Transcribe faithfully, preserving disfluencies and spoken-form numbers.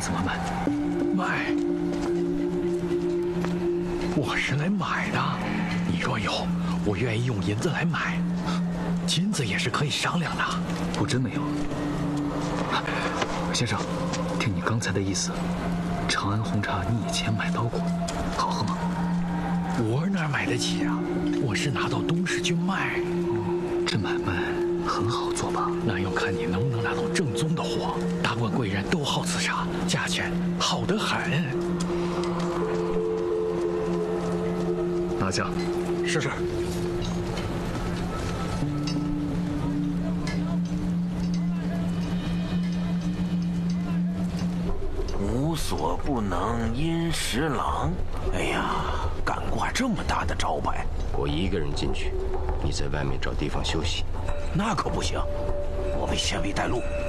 怎么卖？ 卖？我是来买的。你若有，我愿意用银子来买。金子也是可以商量的。 不真没有。先生，听你刚才的意思，长安红茶你以前买到过，好喝吗？ 我哪买得起啊？我是拿到东市去卖。 哦，这买卖很好做吧？ 那要看你能不能拿到正宗的货。达官贵人都好此茶，价钱好得很。 拿下。 是是。 无所不能殷十郎。哎呀，敢挂这么大的招牌！ 我一个人进去，你在外面找地方休息。 那可不行，我被县尉带路。